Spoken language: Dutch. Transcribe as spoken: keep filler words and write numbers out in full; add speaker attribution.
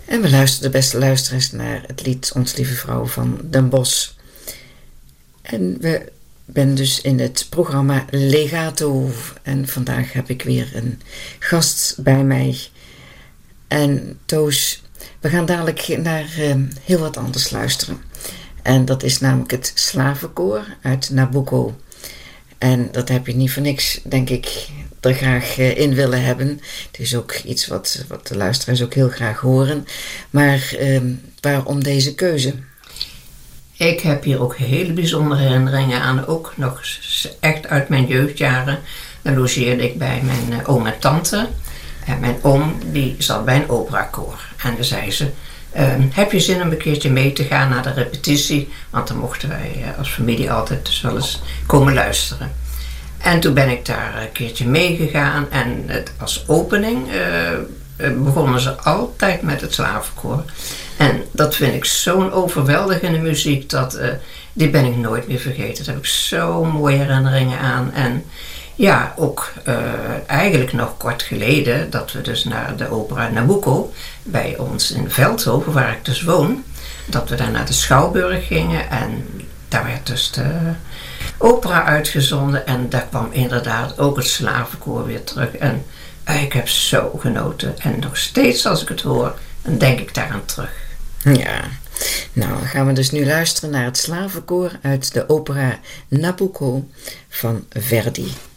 Speaker 1: En we luisterden, beste luisteraars, naar het lied Ons Lieve Vrouw van Den Bosch. En we ben dus in het programma Legato. En vandaag heb ik weer een gast bij mij. En Toos, we gaan dadelijk naar uh, heel wat anders luisteren. En dat is namelijk het Slavenkoor uit Nabucco. En dat heb je niet voor niks, denk ik, er graag uh, in willen hebben. Het is ook iets wat, wat de luisteraars ook heel graag horen. Maar uh, waarom deze keuze?
Speaker 2: Ik heb hier ook hele bijzondere herinneringen aan. Ook nog echt uit mijn jeugdjaren. Dan logeerde ik bij mijn uh, oom en tante. En mijn oom die zat bij een operakoor. En dan zei ze... Uh, heb je zin om een keertje mee te gaan naar de repetitie? Want dan mochten wij uh, als familie altijd dus wel eens komen luisteren. En toen ben ik daar een keertje meegegaan. En het, als opening uh, begonnen ze altijd met het slavenkoor. En dat vind ik zo'n overweldigende muziek. Dat, uh, die ben ik nooit meer vergeten. Daar heb ik zo'n mooie herinneringen aan. En ja, ook uh, eigenlijk nog kort geleden dat we dus naar de opera Nabucco bij ons in Veldhoven, waar ik dus woon, dat we daar naar de Schouwburg gingen en daar werd dus de opera uitgezonden en daar kwam inderdaad ook het slavenkoor weer terug en uh, ik heb zo genoten en nog steeds als ik het hoor, dan denk ik daaraan terug.
Speaker 1: Ja, nou dan gaan we dus nu luisteren naar het slavenkoor uit de opera Nabucco van Verdi.